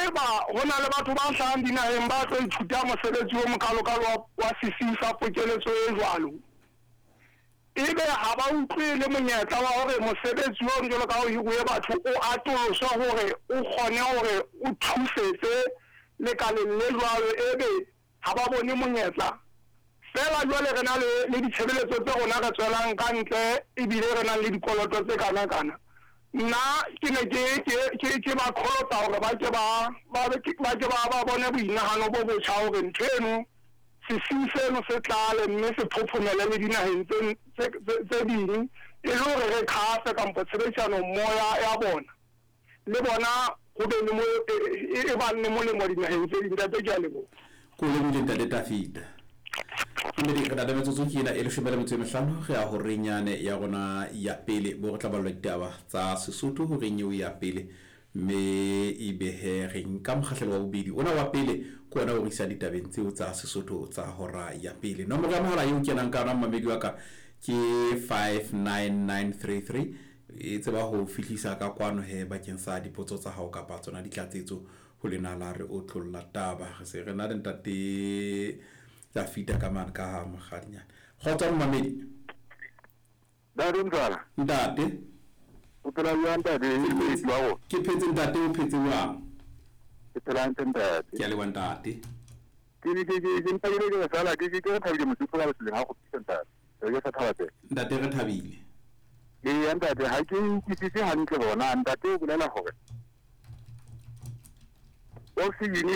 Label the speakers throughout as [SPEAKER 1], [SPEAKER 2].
[SPEAKER 1] haeba ho na le batho ba hlahang dinaheng ba tlo ithuta mosebetsi o mokalokalo wa sesiu sa pokeletso e jwalo, ebe ha ba utlwe le monyetla wa hore mosebetsi o jwalo ka ho hiruwe batho o atoloswa hore o kgone hore o thusetse lekaleng le jwalo, ebe ha ba bone monyetla. Fela jwale re na le ditshebeletso tse rona re tswelang ka ntle, ebile re na le dikoloto tse kana. Nna ke ne ke ba kholotsa hore ba ke ba bone boinahano bo botjha hore ntho eno sesiu seno se tlale mme se phophomele le dinaheng tse ding, e le hore re kgase kampo tshebedisano mmoho ya bona le bona ho be le e ba le molemo dinaheng tse ding. Ntate ke a leboha.
[SPEAKER 2] Ko lebile ntate Tafita mme di kada metsotso ke ila e 15 ge a ho renyane ya gona ya pele bo re tla balwa ditaba tsa Sesotho ho renyo ya pele, mme e behe re nka mokgahlelo wa bobedi ona wa pele ko ona o isa ditabeng tseo tsa Sesotho tsa hora ya pele. Nomoro ya mohala yo kenang ka mamedi wa ka ke 59933 e tseba ho fihlisa ka kwano he bakeng sa dipotso tsa hao ka tsona ditlatsetso ho lena la re o tlolla taba se re na le ntate tsa fita ka man ka ha mogadinyana khotsa mamedi
[SPEAKER 3] Darunzala
[SPEAKER 2] ntate
[SPEAKER 3] o tla ya ntate
[SPEAKER 2] ke phetse ntate o phetse wa
[SPEAKER 3] ke tla ntate
[SPEAKER 2] ke le wa ntate
[SPEAKER 3] ke ntagile ke sala ke thabile motho la se ha go tsenta re sa thabate
[SPEAKER 2] ntate re thabile
[SPEAKER 3] ya ntate ha ke se hantle bona ntate o bolela hore oxygen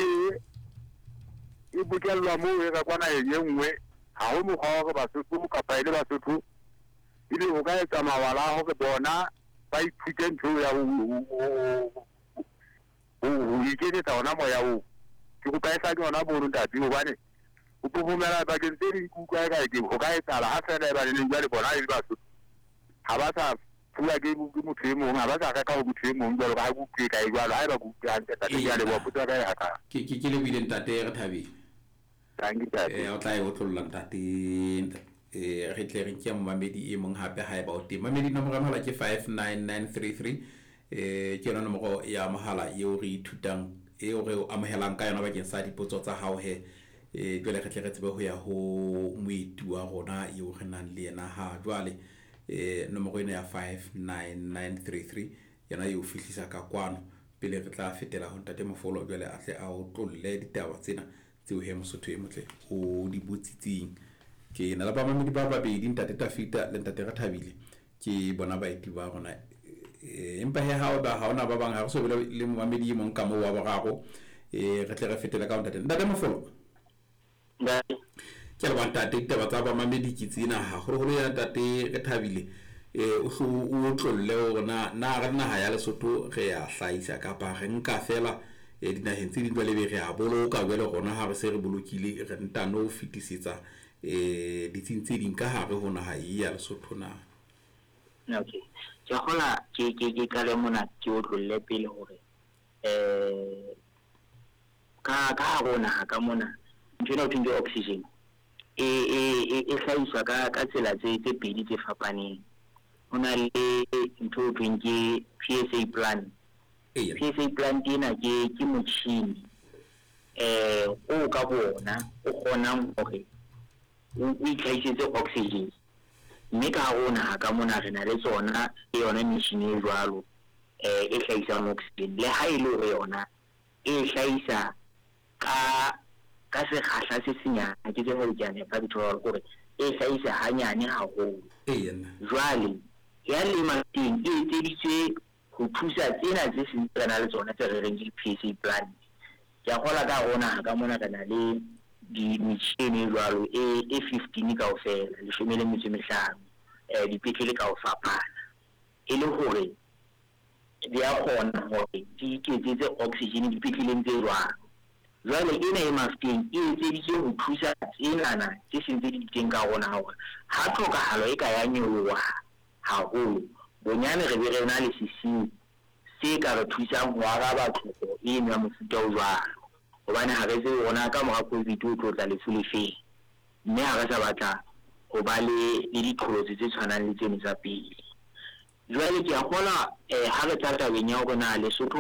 [SPEAKER 3] e bokellwa mo e ga kwana e nngwe ha ho mo gore ba se go kapa ile ba se thu ile o ka etsa mawala ho ke bona ba ithute ntho ya o iketsa ona mo ya o ke go ka etsa yona bo ntate o bane o phomela ba ke ntse ku ka ke go ka etsa la ha fela ba le ngwa le bona ile ba se ha ba sa fula ke motho e mong ha ba sa ka ka motho e mong jalo ga go ke ka e jalo ha ba go ka ntate ya le bo puta ka ya ka
[SPEAKER 2] ke le bile ntate re thabile o tla o tlolla ntate re tle re ke mamedi e mong hape ha e ba o te mamedi nomoro ya mohala ke 59933 ke yona nomoro ya mohala eo re ithutang eo re amohelang ka yona bakeng sa dipotso tsa hao he jwale re tle re tsebe ho ya ho moeti wa rona eo re nang le yena ha jwale nomoro ena ya 59933 yana eo fihlisa ka kwano pele re tla fetela ho ntate Mofolo jwale a tle a o tlolle ditaba tsena tseo he Mosotho e motle o di botsitsing. Ke na la ba mamedi ba babedi ntate Tafita le ntate Rathabile ke bona baeti ba rona empa he ha ba ha ona ba bang ha re so le mamedi e mong ka mo wa bagago re tle re fetela ka ntate Mofolo ke le ntate ditaba tsa ba mamedi ke tsina ha go ya ntate Rathabile o tlolle ona na re na ha ya Lesotho re ya hlaisa ka ba re nka fela dinaheng tse ding jwale be re a boloka jwale gona ha re se re bolokile re ntano fitisetsa ditsing tse ding ka hare ho naha ya Lesotho na.
[SPEAKER 4] Okay, ke gola ke ka le mona ke o tlolle pele hore ka bona ka mona ntse o tinde oxygen e hlaiswa ka tsela tse pedi tse fapaneng. Hona le ntho tweng ke PSA plan. PSA plan dina ke motjhini o ka bona o kgonang hore o itlhaisetse oxygen, mme ka hona ka mona re na le tsona e yona machine e jwalo e hlaisang oxygen le ha ile hore yona e hlaisa ka sekgahla se senyane ke tse ho jane ka ditho gore e hlaisa hanyane haholo. Jwale ya le mating e tseditse ho thusa tsena tse sentana le tsona tse re reng ke PSA plan. Ya gola ka hona ka mona kana le di machine jwalo e 15 kaofela le 15 dipetlele ka o fapana e le hore di a kgona hore di iketsetse oxygen dipetleleng tse jwalo. Jwale ena e mafting e etseditse ho thusa tsenana tse sentse di teng ka hona hore ha tlhokahalo e ka ya nyoloha haholo bonyane re be re na le sesiu se ka re thusang ho araba tlhoko e nwa mofuta o jwalo hobane ha re se ona ka mora COVID o tla le fulefeng, mme ha re sa batla ho ba le ditlhotsi tse tshwanang le tseno tsa pele. Jwale ke a kgona ha re tla tabeng ya hore na Lesotho